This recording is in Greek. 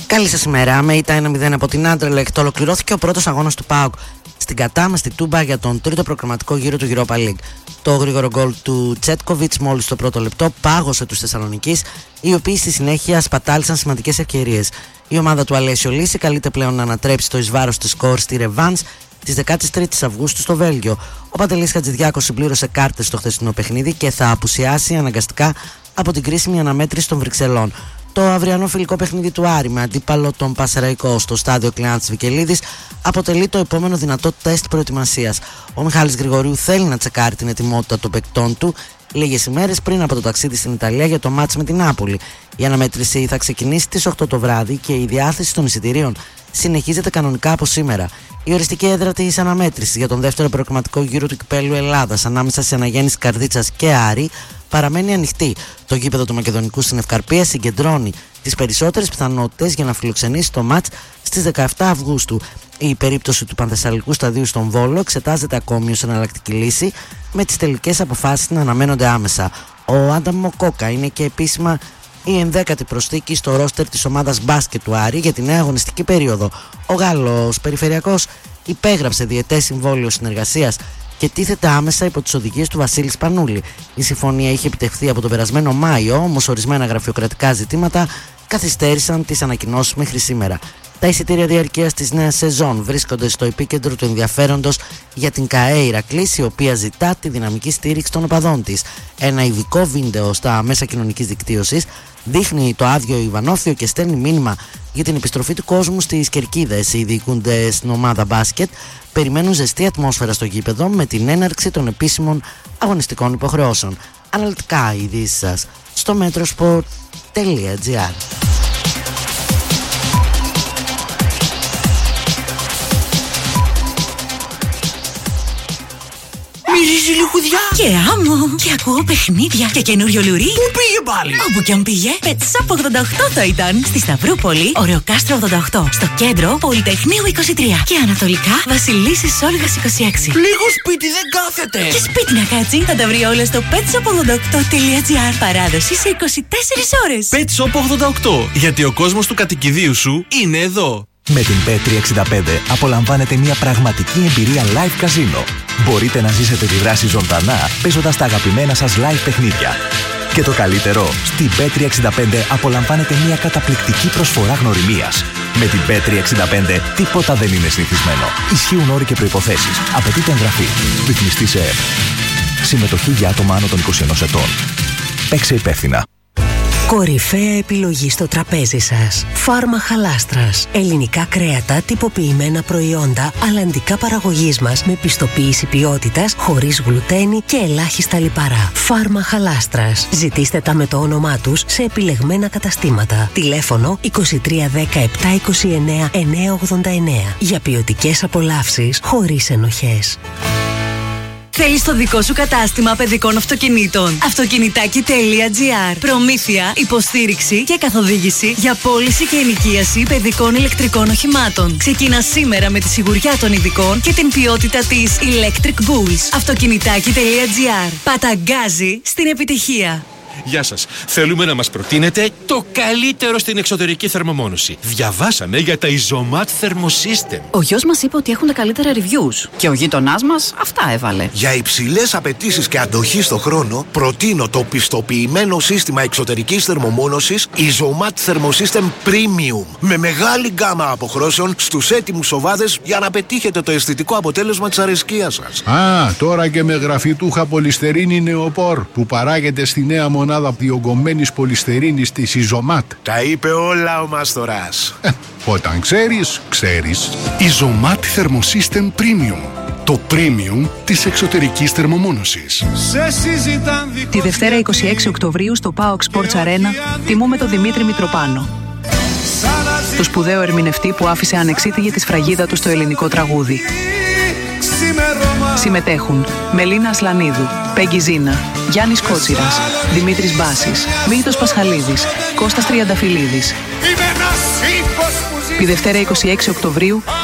Καλή σας ημέρα. Με ήττα 1-0 από την Anderlecht ολοκληρώθηκε ο πρώτος αγώνας του ΠΑΟΚ στην Κατάμα στη Τούμπα για τον τρίτο προκριματικό γύρο του Europa League. Το γρήγορο γκολ του Τσέτκοβιτς μόλις το πρώτο λεπτό πάγωσε τους Θεσσαλονικείς, οι οποίοι στη συνέχεια σπατάλησαν σημαντικές ευκαιρίες. Η ομάδα του Αλέσιο Λύση καλείται πλέον να ανατρέψει το εις βάρος της σκορ στη ρεβάνς της 13ης Αυγούστου στο Βέλγιο. Ο Παντελής Χατζηδιάκος συμπλήρωσε κάρτες στο χθεσινό παιχνίδι και θα απουσιάσει αναγκαστικά από την κρίσιμη αναμέτρηση των Βρυξελών. Το αυριανό φιλικό παιχνίδι του Άρη με αντίπαλο τον Πασεραϊκό στο στάδιο Κλεάνθης Βικελίδης αποτελεί το επόμενο δυνατό τεστ προετοιμασίας. Ο Μιχάλης Γρηγορίου θέλει να τσεκάρει την ετοιμότητα των παικτών του λίγες ημέρες πριν από το ταξίδι στην Ιταλία για το μάτς με την Νάπολη. Η αναμέτρηση θα ξεκινήσει στις 8 το βράδυ και η διάθεση των εισιτηρίων συνεχίζεται κανονικά από σήμερα. Η οριστική έδρα της αναμέτρησης για τον δεύτερο προκριματικό γύρο του Κυπέλλου Ελλάδας ανάμεσα σε Αναγέννηση Καρδίτσας και Άρη παραμένει ανοιχτή. Το γήπεδο του Μακεδονικού στην Ευκαρπία συγκεντρώνει τις περισσότερες πιθανότητες για να φιλοξενήσει το μάτς στις 17 Αυγούστου. Η περίπτωση του Πανθεσσαλικού σταδίου στον Βόλο εξετάζεται ακόμη ως εναλλακτική λύση, με τις τελικές αποφάσεις να αναμένονται άμεσα. Ο Άνταμ Μοκόκα είναι και επίσημα η 11η προσθήκη στο ρόστερ της ομάδας μπάσκετ του Άρη για τη νέα αγωνιστική περίοδο. Ο Γάλλος περιφερειακός υπέγραψε διετές συμβόλαιο συνεργασίας και τίθεται άμεσα υπό τις οδηγίες του Βασίλη Σπανούλη. Η συμφωνία είχε επιτευχθεί από τον περασμένο Μάιο, όμως ορισμένα γραφειοκρατικά ζητήματα καθυστέρησαν τις ανακοινώσεις μέχρι σήμερα. Τα εισιτήρια διαρκείας της νέας σεζόν βρίσκονται στο επίκεντρο του ενδιαφέροντος για την ΚΑΕ Ηρακλής, η οποία ζητά τη δυναμική στήριξη των οπαδών της. Ένα ειδικό βίντεο στα μέσα κοινωνικής δικτύωσης δείχνει το άδειο Ιβανόφιο και στέλνει μήνυμα για την επιστροφή του κόσμου στις κερκίδες. Οι διοικούντες στην ομάδα μπάσκετ περιμένουν ζεστή ατμόσφαιρα στο γήπεδο με την έναρξη των επίσημων αγωνιστικών υποχρεώσεων. Αναλυτικά οι ειδήσεις σας στο metrosport.gr. Μυρίζει λιχουδιά και άμμο και ακούω παιχνίδια και καινούριο λουρί. Πού πήγε πάλι? Όπου κι αν πήγε, Πετσάπ 88 θα ήταν. Στη Σταυρούπολη, Ωρεοκάστρο 88. Στο κέντρο, Πολυτεχνείου 23. Και ανατολικά, Βασιλίσσης Όλγας 26. Λίγο σπίτι δεν κάθεται. Και σπίτι να κάτσει, θα τα βρει όλα στο petsop88.gr. Παράδοση σε 24 ώρες. Petsop 88, γιατί ο κόσμος του κατοικιδίου σου είναι εδώ. Με την Bet365 απολαμβάνετε μια πραγματική εμπειρία live καζίνο. Μπορείτε να ζήσετε τη δράση ζωντανά παίζοντας τα αγαπημένα σας live παιχνίδια. Και το καλύτερο, στην Bet365 απολαμβάνετε μια καταπληκτική προσφορά γνωριμίας. Με την Bet365 τίποτα δεν είναι συνηθισμένο. Ισχύουν όροι και προϋποθέσεις. Απαιτείται εγγραφή. Ρυθμιστή σε ΕΕΠ. Συμμετοχή για άτομα άνω των 21 ετών. Παίξε υπεύθυνα. Κορυφαία επιλογή στο τραπέζι σας. Φάρμα Χαλάστρας. Ελληνικά κρέατα, τυποποιημένα προϊόντα, αλλαντικά παραγωγής μας με πιστοποίηση ποιότητας, χωρίς γλουτένι και ελάχιστα λιπαρά. Φάρμα Χαλάστρας. Ζητήστε τα με το όνομά τους σε επιλεγμένα καταστήματα. Τηλέφωνο 2310 729 989. Για ποιοτικές απολαύσεις χωρίς ενοχές. Θέλεις το δικό σου κατάστημα παιδικών αυτοκινήτων? Αυτοκινητάκι.gr. Προμήθεια, υποστήριξη και καθοδήγηση για πώληση και ενοικίαση παιδικών ηλεκτρικών οχημάτων. Ξεκίνα σήμερα με τη σιγουριά των ειδικών και την ποιότητα της Electric Bulls. Αυτοκινητάκι.gr. Παταγκάζει στην επιτυχία. Γεια σας. Θέλουμε να μας προτείνετε το καλύτερο στην εξωτερική θερμομόνωση. Διαβάσαμε για τα Isomat Thermosystem. Ο γιος μας είπε ότι έχουν τα καλύτερα reviews και ο γείτονάς μας αυτά έβαλε. Για υψηλές απαιτήσεις και αντοχή στο χρόνο, προτείνω το πιστοποιημένο σύστημα εξωτερικής θερμομόνωσης Isomat Thermosystem Premium. Με μεγάλη γκάμα αποχρώσεων στους έτοιμους οβάδες για να πετύχετε το αισθητικό αποτέλεσμα της αρεσκίας σας. Τώρα και με γραφιτούχα πολυστερίνη νεοπόρ που παράγεται στη νέα μονάδα διογκωμένης πολυστερίνης της Isomat. Τα είπε όλα ο Μαστοράς. Όταν ξέρεις, ξέρεις. Isomat Thermosystem Premium. Το premium της εξωτερικής θερμομόνωσης. Τη Δευτέρα 26 Οκτωβρίου στο PAOK Sports Arena τιμούμε τον Δημήτρη Μητροπάνο, το σπουδαίο ερμηνευτή που άφησε ανεξίτηλη τη σφραγίδα του στο ελληνικό τραγούδι. Συμμετέχουν Μελίνα Ασλανίδου, Πέγγι Ζίνα, Γιάννης Κότσιρας, Δημήτρης Μπάσης, Μίλτος Πασχαλίδης, Κώστας Τριανταφυλλίδης. Τη Δευτέρα 26 Οκτωβρίου